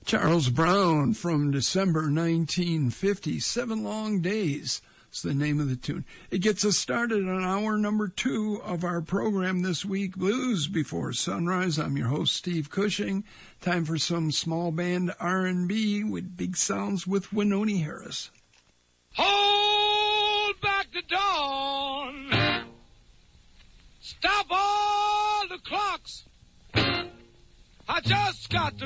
Charles Brown from December 1950, 7 Long Days is the name of the tune. It gets us started on hour number 2 of our program this week, Blues Before Sunrise. I'm your host, Steve Cushing. Time for some small band R&B with big sounds with Wynonie Harris. Hold back the dawn. Stop all the clocks. I just got to